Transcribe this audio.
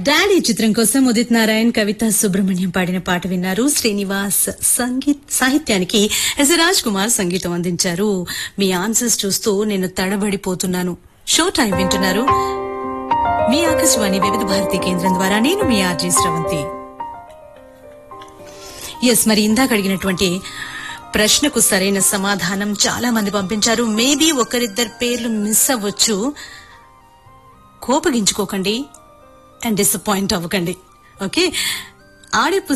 Daddy చిత్రం కోసం ఉదిత్ నారాయణ్ కవిత సుబ్రహ్మణ్యం పాడిన పాట విన్నారు. శ్రీనివాస్ సాహిత్యానికి ఎస్ రాజ్ కుమార్ సంగీతం అందించారు. మీ ఆన్సర్స్ చూస్తూ నేను తడబడిపోతున్నాను. షో టైం వింటున్నారు మీ ఆకాశవాణి వివిధ భారతి కేంద్రం ద్వారా. నేను మీ ఆర్జే శ్రవంతి. ఎస్, మరి ఇందాక అడిగినటువంటి ప్రశ్నకు సరైన సమాధానం చాలా మంది పంపించారు. మేబీ ఒకరిద్దరు పేర్లు మిస్ అవ్వచ్చు. కోపగించుకోకండి అండ్ డిసప్పాయింట్ అవ్వకండి. ఓకే, ఆడే